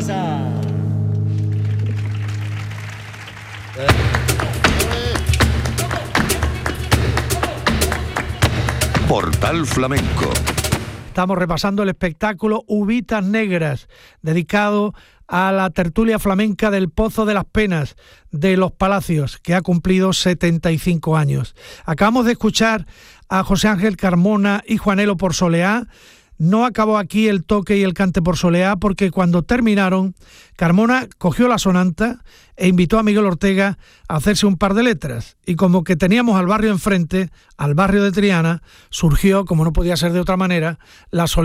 pasa? Portal Flamenco. Estamos repasando el espectáculo Uvitas Negras, dedicado a la tertulia flamenca del Pozo de las Penas de Los Palacios, que ha cumplido 75 años. Acabamos de escuchar a José Ángel Carmona y Juanelo por Soleá. No acabó aquí el toque y el cante por Soleá, porque cuando terminaron, Carmona cogió la sonanta e invitó a Miguel Ortega a hacerse un par de letras. Y como que teníamos al barrio enfrente, al barrio de Triana, surgió, como no podía ser de otra manera, la